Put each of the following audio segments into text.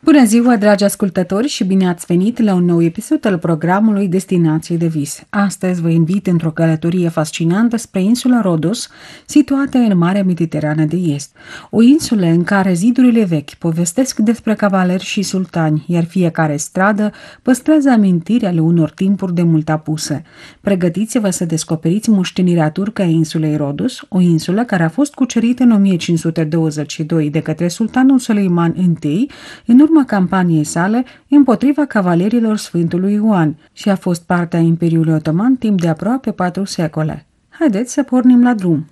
Bună ziua, dragi ascultători, și bine ați venit la un nou episod al programului Destinații de Vis. Astăzi vă invit într-o călătorie fascinantă spre insula Rodos, situată în Marea Mediterană de Est. O insulă în care zidurile vechi povestesc despre cavaleri și sultani, iar fiecare stradă păstrează amintiri ale unor timpuri de mult apuse. Pregătiți-vă să descoperiți moștenirea turcă a insulei Rodos, o insulă care a fost cucerită în 1522 de către sultanul Suleiman I, în urma campaniei sale împotriva cavalerilor Sfântului Ioan și a fost parte a Imperiului Otoman timp de aproape 4 secole. Haideți să pornim la drum!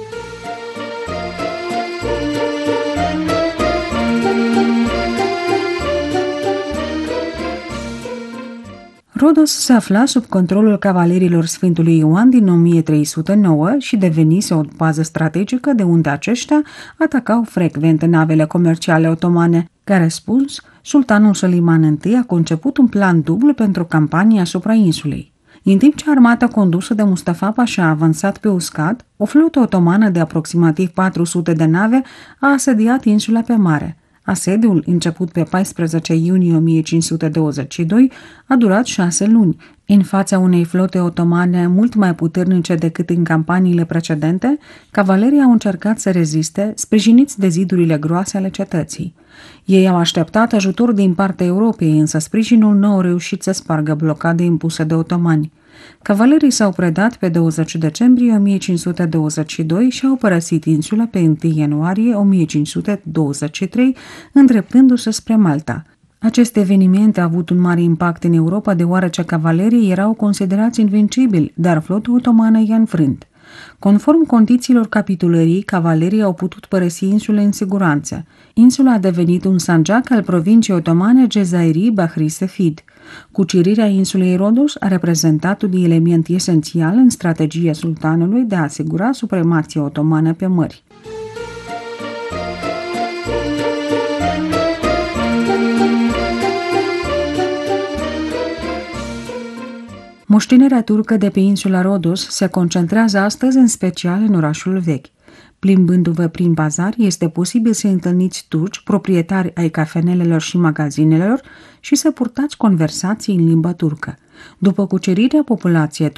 Rodos se afla sub controlul cavalerilor Sfântului Ioan din 1309 și devenise o bază strategică de unde aceștia atacau frecvent navele comerciale otomane. Ca răspuns, sultanul Suleiman I a conceput un plan dublu pentru campania asupra insulei. În timp ce armata condusă de Mustafa Pasha a avansat pe uscat, o flotă otomană de aproximativ 400 de nave a asediat insula pe mare. Asediul, început pe 14 iunie 1522, a durat 6 luni. În fața unei flote otomane mult mai puternice decât în campaniile precedente, cavalerii au încercat să reziste, sprijiniți de zidurile groase ale cetății. Ei au așteptat ajutor din partea Europei, însă sprijinul nu au reușit să spargă blocade impuse de otomani. Cavalerii s-au predat pe 20 decembrie 1522 și au părăsit insula pe 1 ianuarie 1523, îndreptându-se spre Malta. Acest eveniment a avut un mare impact în Europa, deoarece cavalerii erau considerați invincibili, dar flota otomană i-a înfrânt. Conform condițiilor capitulării, cavalerii au putut părăsi insula în siguranță. Insula a devenit un sanjac al provinciei otomane Cezayiri Bahri Sefid. Cucerirea insulei Rodos a reprezentat un element esențial în strategia sultanului de a asigura supremația otomană pe mări. Moștenirea turcă de pe insula Rodos se concentrează astăzi în special în orașul vechi. Plimbându-vă prin bazar, este posibil să întâlniți turci, proprietari ai cafenelelor și magazinelor și să purtați conversații în limba turcă. După cucerirea populației